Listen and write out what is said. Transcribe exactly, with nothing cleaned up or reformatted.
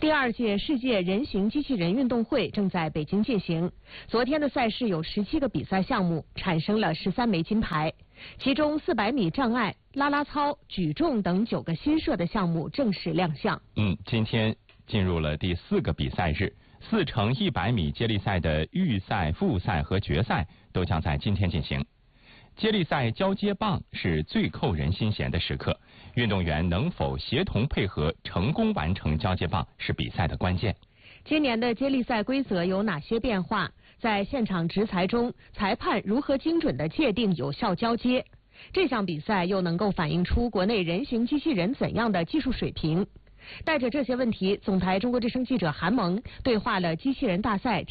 第二届世界人形机器人运动会正在北京进行。昨天的赛事有十七个比赛项目，产生了十三枚金牌，其中四百米障碍、啦啦操、举重等九个新设的项目正式亮相。 嗯，今天进入了第四个比赛日，四乘一百米接力赛的预赛、复赛和决赛都将在今天进行。接力赛交接棒是最扣人心弦的时刻，运动员能否协同配合，成功完成交接棒是比赛的关键。 今年的接力赛规则有哪些变化？在现场执裁中，裁判如何精准地界定有效交接？这项比赛又能够反映出国内人形机器人怎样的技术水平？带着这些问题，总台中国之声记者韩萌对话了机器人大赛